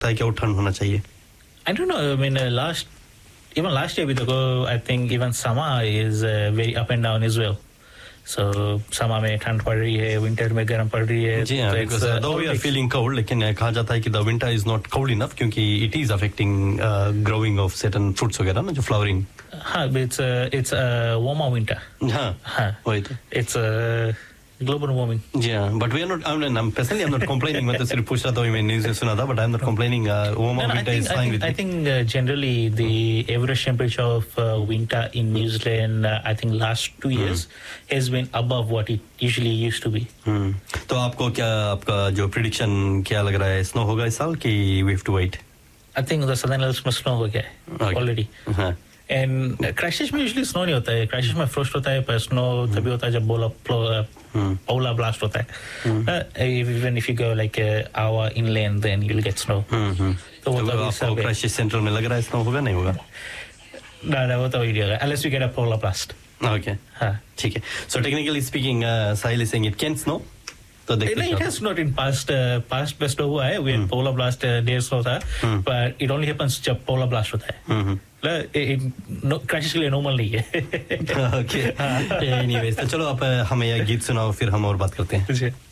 है क्या ठंड होना चाहिए? I don't know. I mean, even last year, I think even summer is very up and down as well. So summer में ठंड पड़ रही है, winter में गर्म पड़ रही है. जी हाँ, because though we are feeling cold, लेकिन कहा जाता है कि the winter is not cold enough क्योंकि it is affecting growing of certain fruits वगैरह ना जो flowering. हाँ, it's a warmer winter. हाँ, वही तो. It's global warming. Yeah, but we are not. I'm personally, I'm not complaining. मैं तो सिर्फ पूछ रहा था, मैं news से सुना था, but I'm not complaining. Warmer winter is fine with me. I think generally the average temperature of winter in New Zealand, I think last 2 years has been above what it usually used to be. तो आपका जो prediction क्या लग रहा है? Snow होगा इस साल कि we have to wait? I think the southern Alps में snow हो गया है already. And Christchurch में usually snow नहीं होता है. Christchurch में frost होता है, पर snow तभी होता है जब polar blast होता है. Even if you go like an hour inland, then you'll get snow. तो वो आपको Christchurch Central में लग रहा है snow होगा नहीं होगा? No, वो तो नहीं होगा unless we get a polar blast. Okay. हाँ, ठीक है. So technically speaking, Sahil is saying it can snow. तो it has not in past में snow हुआ है. We had polar blast day snow था, but it only happens जब polar blast होता है. Christchurch के लिए normal नहीं है. Okay. Anyways, तो चलो आप हमें यह गीत सुनाओ फिर हम और बात करते हैं.